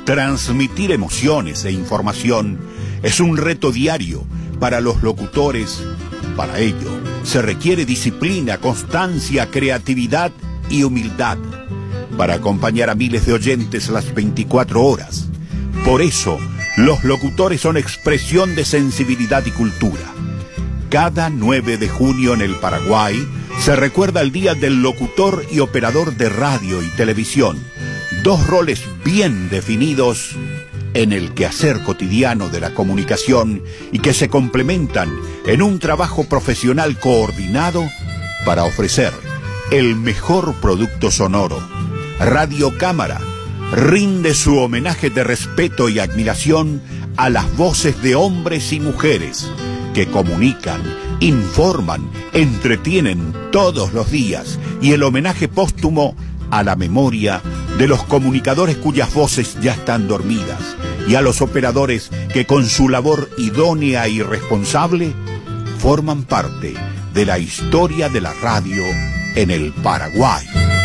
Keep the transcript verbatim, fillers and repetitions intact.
Transmitir emociones e información es un reto diario para los locutores. Para ello, se requiere disciplina, constancia, creatividad y humildad para acompañar a miles de oyentes las veinticuatro horas. Por eso, los locutores son expresión de sensibilidad y cultura. Cada nueve de junio en el Paraguay se recuerda el Día del Locutor y Operador de Radio y Televisión, dos roles bien definidos en el quehacer cotidiano de la comunicación y que se complementan en un trabajo profesional coordinado para ofrecer el mejor producto sonoro. Radio Cámara rinde su homenaje de respeto y admiración a las voces de hombres y mujeres que comunican, informan, entretienen todos los días, y el homenaje póstumo a la memoria de los comunicadores cuyas voces ya están dormidas y a los operadores que con su labor idónea y responsable forman parte de la historia de la radio en el Paraguay.